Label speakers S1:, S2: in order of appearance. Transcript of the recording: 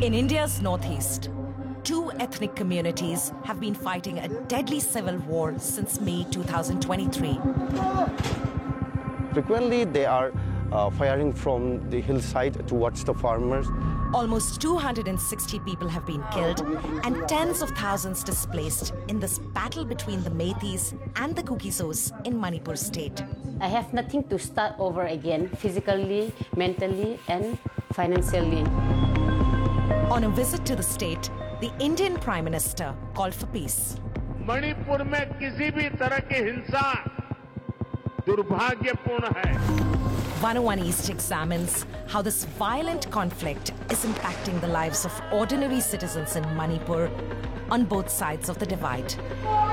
S1: In India's northeast, two ethnic communities have been fighting a deadly civil war since May 2023.
S2: Frequently, they are firing from the hillside towards the farmers.
S1: Almost 260 people have been killed and tens of thousands displaced in this battle between the Meiteis and the Kuki-Sos in Manipur state.
S3: I have nothing to start over again, physically, mentally, and financially.
S1: On a visit to the state, the Indian Prime Minister called for peace.
S4: Manipur में किसी भी तरह की हिंसा दुर्भाग्यपूर्ण है.
S1: 101 East examines how this violent conflict is impacting the lives of ordinary citizens in Manipur on both sides of the divide.